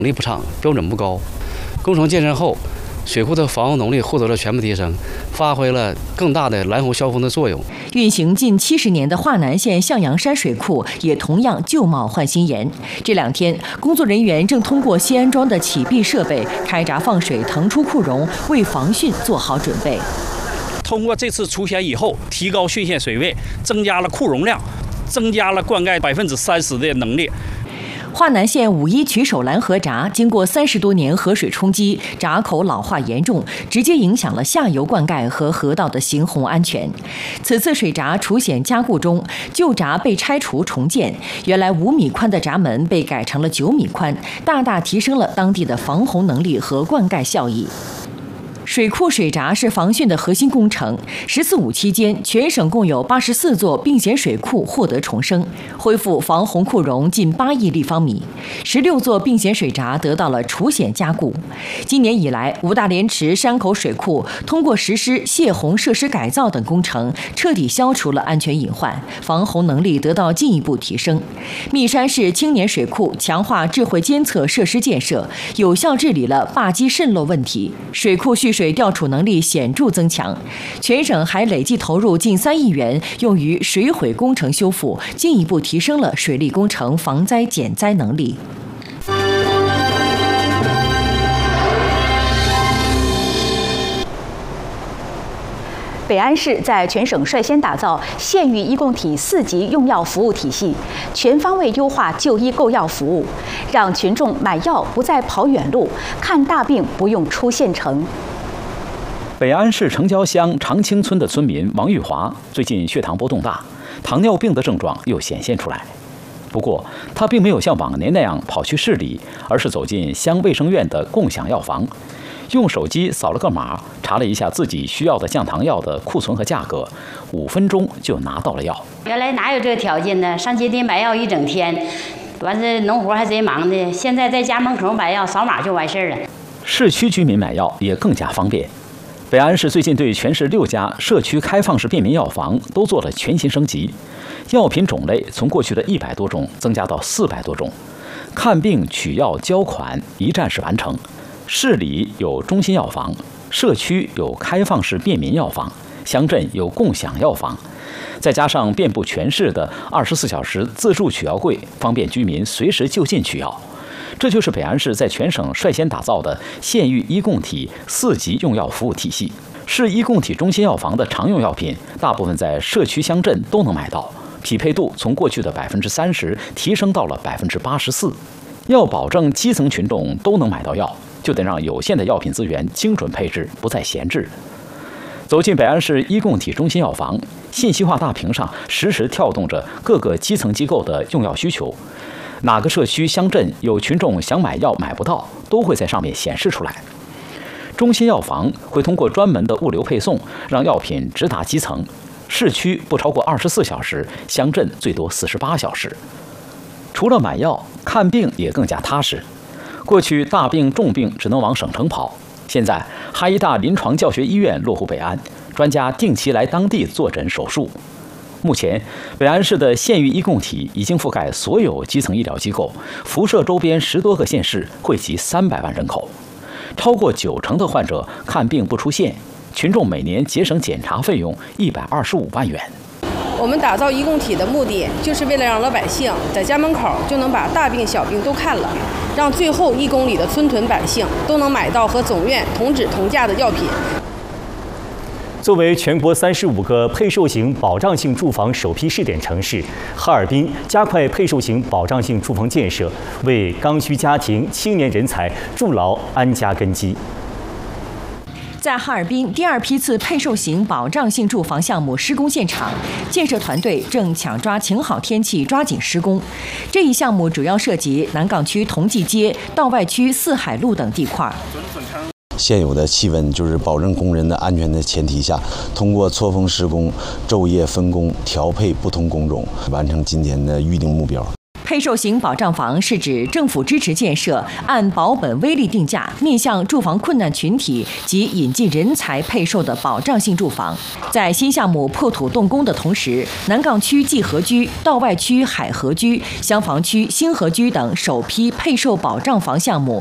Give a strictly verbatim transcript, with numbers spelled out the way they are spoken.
能力不畅，标准不高。工程建成后，水库的防洪能力获得了全部提升，发挥了更大的拦洪消峰的作用。 运行近七十年的华南县向阳山水库也同样旧貌换新颜。这两天，工作人员正通过新安装的启闭设备开闸放水腾出库容，为防汛做好准备。 通过这次除险以后，提高汛县水位，增加了库容量，增加了灌溉百分之三十的能力。 华南县五一曲首拦河闸经过三十多年河水冲击，闸口老化严重，直接影响了下游灌溉和河道的行洪安全。此次水闸除险加固中，旧闸被拆除重建，原来五米宽的闸门被改成了九米宽，大大提升了当地的防洪能力和灌溉效益。水库水闸是防汛的核心工程。十四五期间，全省共有八十四座并险水库获得重生，恢复防洪库容近八亿立方米。十六座并险水闸得到了除险加固。今年以来，五大连池山口水库通过实施泄洪设施改造等工程，彻底消除了安全隐患，防洪能力得到进一步提升。密山市青年水库强化智慧监测设施建设，有效治理了坝基渗漏问题，水库蓄水调储能力显著增强。全省还累计投入近三亿元用于水毁工程修复，进一步提升了水利工程防灾减灾能力。 北安市在全省率先打造县域医共体四级用药服务体系，全方位优化就医购药服务，让群众买药不再跑远路，看大病不用出县城。 北安市城郊乡长青村的村民王玉华最近血糖波动大，糖尿病的症状又显现出来。不过，他并没有像往年那样跑去市里，而是走进乡卫生院的共享药房，用手机扫了个码，查了一下自己需要的降糖药的库存和价格，五分钟就拿到了药。 原来哪有这个条件呢？上街得买药一整天，完事农活还贼忙的。现在在家门口买药，扫码就完事儿了。 市区居民买药也更加方便。北安市最近对全市六家社区开放式便民药房都做了全新升级，药品种类从过去的一百多种增加到四百多种，看病取药交款一站式完成。市里有中心药房，社区有开放式便民药房，乡镇有共享药房，再加上遍布全市的二十四小时自助取药柜，方便居民随时就近取药。这就是北安市在全省率先打造的县域医共体四级用药服务体系。市医共体中心药房的常用药品，大部分在社区乡镇都能买到，匹配度从过去的百分之三十提升到了百分之八十四。要保证基层群众都能买到药，就得让有限的药品资源精准配置，不再闲置。走进北安市医共体中心药房，信息化大屏上实时跳动着各个基层机构的用药需求。哪个社区乡镇有群众想买药买不到，都会在上面显示出来。中心药房会通过专门的物流配送，让药品直达基层。市区不超过二十四小时，乡镇最多四十八小时。除了买药，看病也更加踏实。过去大病重病只能往省城跑，现在哈医大临床教学医院落户北安，专家定期来当地坐诊手术。目前，北安市的县域医共体已经覆盖所有基层医疗机构，辐射周边十多个县市，惠及三百万人口。超过九成的患者看病不出县，群众每年节省检查费用一百二十五万元。 我们打造医共体的目的，就是为了让老百姓在家门口就能把大病小病都看了，让最后一公里的村屯百姓都能买到和总院同质同价的药品。 作为全国三十五个配售型保障性住房首批试点城市，哈尔滨加快配售型保障性住房建设，为刚需家庭、青年人才筑牢安家根基。 在哈尔滨，第二批次配售型保障性住房项目施工现场，建设团队正抢抓晴好天气，抓紧施工。这一项目主要涉及南岗区同济街、道外区四海路等地块。 现有的气温就是保证工人的安全的前提下，通过错峰施工、昼夜分工调配不同工种，完成今年的预定目标。 配售型保障房是指政府支持建设，按保本微利定价，面向住房困难群体及引进人才配售的保障性住房。在新项目破土动工的同时，南岗区济和居、道外区海河居、厢房区新河居等首批配售保障房项目